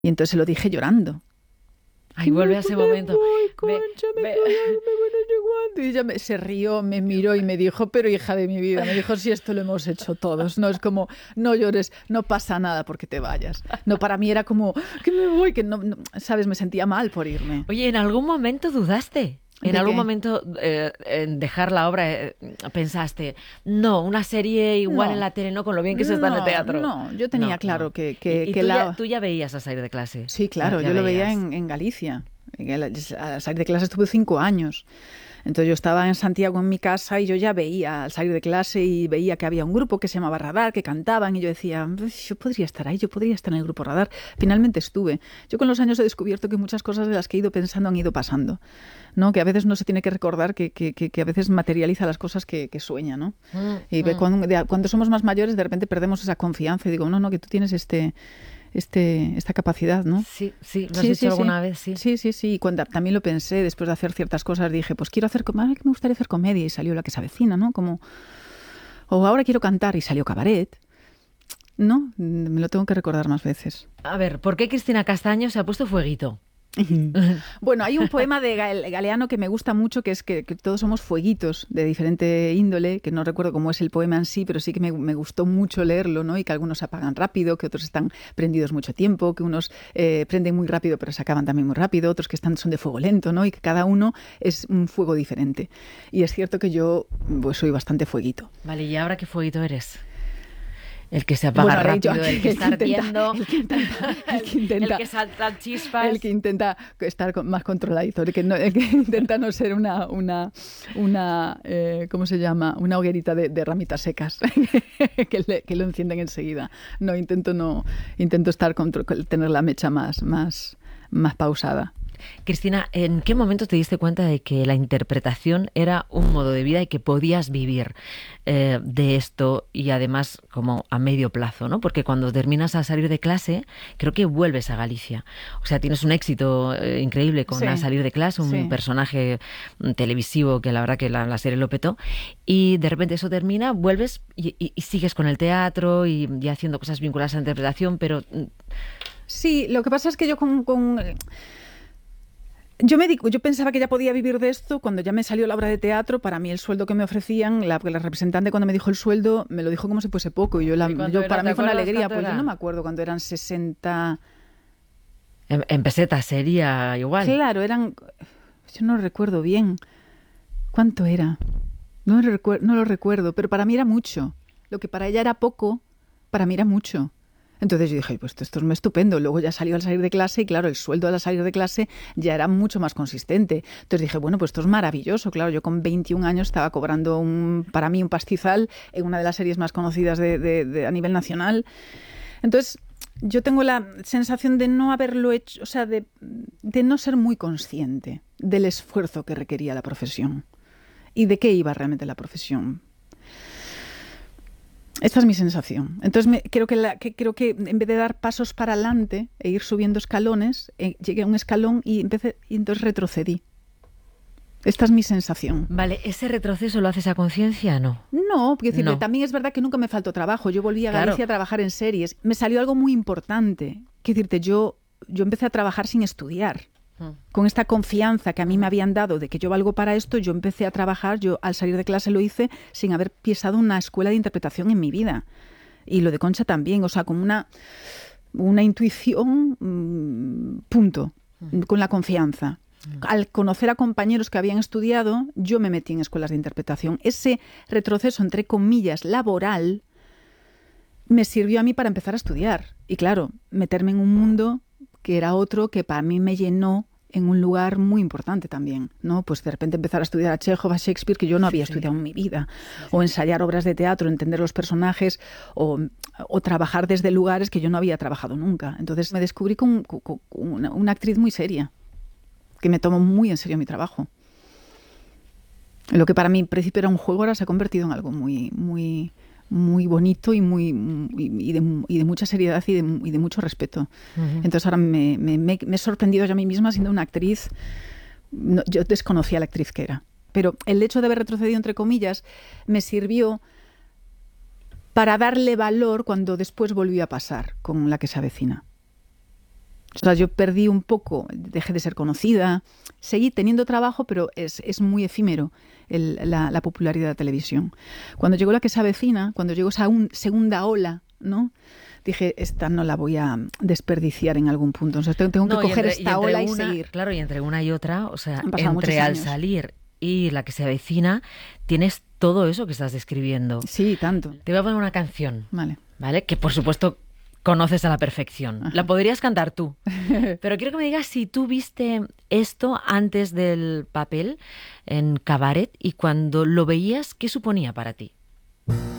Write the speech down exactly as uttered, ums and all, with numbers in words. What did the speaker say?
Y entonces se lo dije llorando. Ay, vuelve a ese momento. Voy, concha, Ve, me ve. quedo, me voy no sé cuánto. Y ella me, se rió, me miró y me dijo, pero hija de mi vida, me dijo, si esto lo hemos hecho todos, no es como, no llores, no pasa nada porque te vayas. No, para mí era como, que me voy, que no, no, ¿sabes? Me sentía mal por irme. Oye, ¿en algún momento dudaste? ¿En ¿De algún qué? momento eh, en dejar la obra eh, pensaste, no, una serie igual No, en la tele, no con lo bien que se está en el no, teatro? no, yo tenía No, claro no. que, Y, que, y que tú, la... ya, tú ya veías a salir de clase. Sí, Ya, claro, ya yo lo veía veías. en, en Galicia. En el- Al salir de clase estuve cinco años. Entonces yo estaba en Santiago en mi casa y yo ya veía al salir de clase y veía que había un grupo que se llamaba Radar, que cantaban y yo decía, "Uf, yo podría estar ahí, yo podría estar en el grupo Radar". Finalmente estuve. Yo con los años he descubierto que muchas cosas de las que he ido pensando han ido pasando, ¿no? Que a veces no se tiene que recordar que, que, que, que a veces materializa las cosas que, que sueña, ¿no? Mm, Y ve mm. cuando, de- cuando somos más mayores de repente perdemos esa confianza y digo, no, no, que tú tienes este, este, esta capacidad, ¿no? Sí, sí, ¿lo has Sí, dicho sí, sí. alguna vez? Sí. Sí, sí, sí. Y cuando también lo pensé, después de hacer ciertas cosas, dije, pues quiero hacer comedia, que me gustaría hacer comedia, y salió La que se avecina, ¿no? Como, o ahora quiero cantar, y salió Cabaret, ¿no? Me lo tengo que recordar más veces. A ver, ¿por qué Cristina Castaño se ha puesto fueguito? Bueno, hay un poema de Gal- Galeano que me gusta mucho, que es que, que todos somos fueguitos de diferente índole, que no recuerdo cómo es el poema en sí, pero sí que me, me gustó mucho leerlo, ¿no? Y que algunos se apagan rápido, que otros están prendidos mucho tiempo, que unos eh, prenden muy rápido pero se acaban también muy rápido, otros que están, son de fuego lento, ¿no? Y que cada uno es un fuego diferente. Y es cierto que yo pues, soy bastante fueguito. Vale, ¿y ahora qué fueguito eres? El que se apaga Bueno, ahora yo- rápido, el que está intenta- ardiendo, el que intenta, el que el intenta- que salta chispas. El que intenta estar con- más controladito, el que, no, el que intenta no ser una, una, una eh, ¿cómo se llama? Una hoguerita de, de ramitas secas que, le- que lo encienden enseguida. No, intento no, intento estar contro- tener la mecha más, más, más pausada. Cristina, ¿en qué momento te diste cuenta de que la interpretación era un modo de vida y que podías vivir eh, de esto y además como a medio plazo, ¿no? Porque cuando terminas a salir de clase, creo que vuelves a Galicia. O sea, tienes un éxito eh, increíble con Sí, A salir de clase, un sí. personaje mm, televisivo que la verdad que la, la serie lo petó, y de repente eso termina, vuelves y, y- y sigues con el teatro y, y haciendo cosas vinculadas a la interpretación, pero mm, Sí, lo que pasa es que yo con... con- Yo, me di- yo pensaba que ya podía vivir de esto cuando ya me salió la obra de teatro. Para mí el sueldo que me ofrecían, la, la representante cuando me dijo el sueldo, me lo dijo como si fuese poco. Y yo, la, ¿Y cuánto yo era? para ¿Te mí fue una acuerdas alegría. cuánto Pues yo era? no me acuerdo cuando eran sesenta... en, en pesetas sería igual. Claro, eran... Yo no recuerdo bien. ¿Cuánto era? No, recuer- no lo recuerdo, pero para mí era mucho. Lo que para ella era poco, para mí era mucho. Entonces yo dije, pues esto es estupendo. Luego ya salió al salir de clase y claro, el sueldo al salir de clase ya era mucho más consistente. Entonces dije, bueno, pues esto es maravilloso. Claro, yo con veintiún años estaba cobrando un, para mí un pastizal en una de las series más conocidas de, de- de- a nivel nacional. Entonces yo tengo la sensación de no haberlo hecho, o sea, de, de no ser muy consciente del esfuerzo que requería la profesión y de qué iba realmente la profesión. Esta es mi sensación. Entonces me, creo, que la, que creo que en vez de dar pasos para adelante e ir subiendo escalones, eh, llegué a un escalón y, empecé, y entonces retrocedí. Esta es mi sensación. Vale, ¿ese retroceso lo haces a conciencia? No. No, quiero decirte, No. también es verdad que nunca me faltó trabajo. Yo volví a Claro. Galicia a trabajar en series. Me salió algo muy importante. Quiero decirte, yo, yo empecé a trabajar sin estudiar. Con esta confianza que a mí me habían dado de que yo valgo para esto, yo empecé a trabajar. Yo al salir de clase lo hice sin haber pisado una escuela de interpretación en mi vida. Y lo de Concha también, o sea, como una, una intuición, mmm, punto, con la confianza. Al conocer a compañeros que habían estudiado, yo me metí en escuelas de interpretación. Ese retroceso, entre comillas, laboral, me sirvió a mí para empezar a estudiar. Y claro, meterme en un mundo que era otro, que para mí me llenó en un lugar muy importante también, ¿no? Pues de repente empezar a estudiar a Chekhov, a Shakespeare, que yo no había Sí, sí. estudiado en mi vida, o ensayar obras de teatro, entender los personajes, o, o trabajar desde lugares que yo no había trabajado nunca. Entonces me descubrí con, con- con una, una actriz muy seria, que me tomó muy en serio mi trabajo. Lo que para mí en principio era un juego ahora se ha convertido en algo muy, muy, muy bonito y muy y y de, y de mucha seriedad y de, y de mucho respeto. Ujú. Entonces ahora me, me- me- me he sorprendido yo a mí misma siendo una actriz. No, yo desconocía la actriz que era, pero el hecho de haber retrocedido, entre comillas, me sirvió para darle valor cuando después volvió a pasar con La que se avecina. O sea, yo perdí un poco, dejé de ser conocida, seguí teniendo trabajo, pero es, es muy efímero el, la, la popularidad de la televisión. Cuando llegó La que se avecina, cuando llegó esa un, segunda ola, ¿no? Dije, esta no la voy a desperdiciar en algún punto. O sea, tengo, tengo no, que coger entre, esta y ola una, y seguir. Claro, y entre una y otra, o sea, Han entre al salir y La que se avecina, tienes todo eso que estás describiendo. Sí, tanto. Te voy a poner una canción, vale, ¿vale? Que por supuesto conoces a la perfección. Ajá. La podrías cantar tú. Pero quiero que me digas si tú viste esto antes del papel en Cabaret y cuando lo veías, ¿qué suponía para ti?